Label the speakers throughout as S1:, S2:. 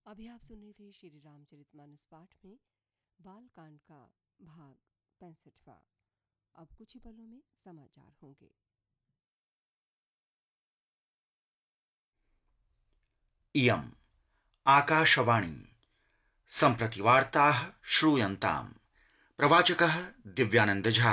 S1: अभी आप सुन रहे थे श्री रामचरितमानस पाठ में बाल कांड का भाग 65वां। अब कुछ ही पलों में समाचार होंगे।
S2: इयम् आकाशवाणी सम्प्रति वार्ताः श्रूयन्ताम्। प्रवाचकः दिव्यानंद झा।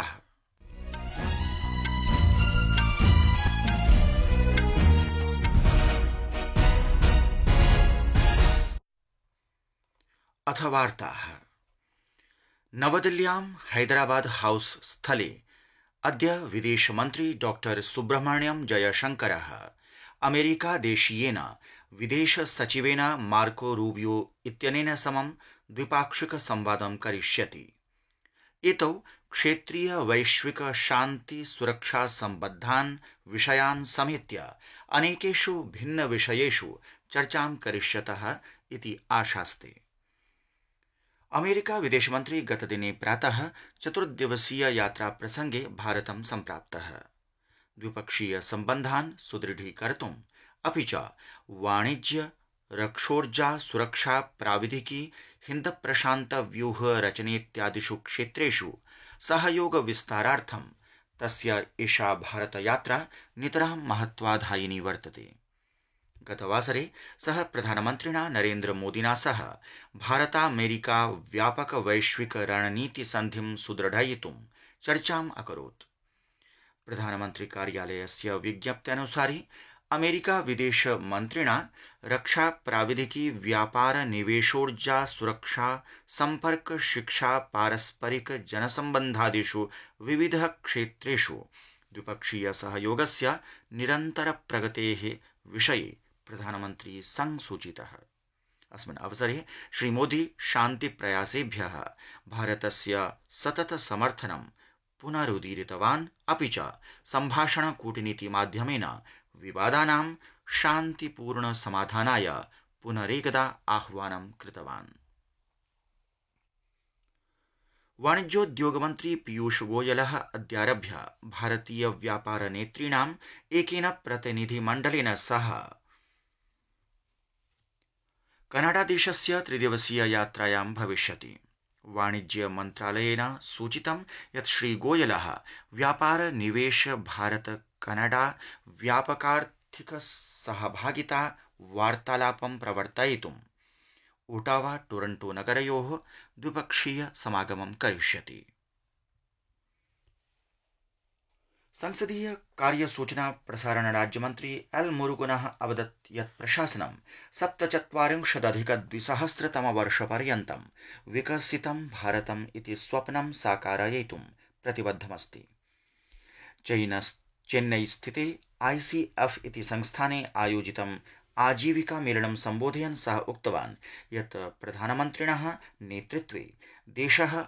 S2: अथ वार्ताः। नवदिल्ल्यां हैदराबाद हाउस स्थले अद्य विदेशमन्त्री डॉ सुब्रह्मण्यम जयशंकरः अमेरिका देशीयेन विदेश सचिवेन मार्को रूबियो इत्यनेन समं द्विपाक्षिक संवादं करिष्यति। एतौ क्षेत्रीय वैश्विक शान्ति सुरक्षा सम्बद्धान् विषयान् समेत्य अनेकेषु भिन्न विषयेषु चर्चां करिष्यतः इति आशास्ते। अमेरिका विदेशमन्त्री गतदिने प्रातः चतुर्दिवसीय यात्रा प्रसंगे भारतं सम्प्राप्तः। द्विपक्षीय सम्बन्धान् सुदृढीकर्तुम् अपि च वाणिज्य रक्षोर्जा सुरक्षा प्राविधिकी हिन्द प्रशान्त व्यूह रचनेत्यादिषु क्षेत्रेषु सहयोग विस्तारार्थं तस्य एषा भारत यात्रा नितरां महत्वाधायिनी वर्तते। गतवासरे सः प्रधानमन्त्रिणा नरेन्द्र मोदिना सह भारतामेरिका व्यापक वैश्विक रणनीति संधिं सुदृढयितुं चर्चाम् अकरोत्। प्रधानमन्त्री कार्यालयस्य विज्ञप्त्यनुसारि अमेरिका विदेश मन्त्रिणा रक्षा प्राविधिकी व्यापार निवेशोर्जा सुरक्षा सम्पर्क शिक्षा पारस्परिक जनसम्बन्धादिषु विविध क्षेत्रेषु द्विपक्षीय सहयोगस्य निरन्तर प्रगतेः विषये प्रधानमन्त्री संसूचितः। अस्मिन् अवसरे श्रीमोदी शान्ति प्रयासेभ्यः भारतस्य सतत समर्थनं पुनरुदीरितवान्। अपि च सम्भाषण कूटनीति माध्यमेन विवादानां शान्तिपूर्ण समाधानाय पुनरेकदा आह्वानं कृतवान्। वाणिज्योद्योगमन्त्री पीयूष गोयलः अद्यारभ्य भारतीय व्यापार नेतॄणाम् एकेन प्रतिनिधिमण्डलेन सह कनाडादेशस्य त्रिदिवसीय यात्रायां भविष्यति। वाणिज्य मन्त्रालयेन सूचितं यत् श्रीगोयलः व्यापार निवेश भारत कनाडा व्यापकार्थिक सहभागिता वार्तालापं प्रवर्तयितुम् ओटावा टोरंटो नगरयोः द्विपक्षीय समागमं करिष्यति। संसदीय कार्य सूचना प्रसारण राज्यमन्त्री एल मुरुगनः अवदत् यत् प्रशासनं 47,200 विकसितं भारतम् इति स्वप्नं साकारयितुं प्रतिबद्धमस्ति। चेन्नई स्थिते ICF इति संस्थाने आयोजितं आजीविका मेलनं सम्बोधयन् सः उक्तवान् यत् प्रधानमन्त्रिणः नेतृत्वे देशः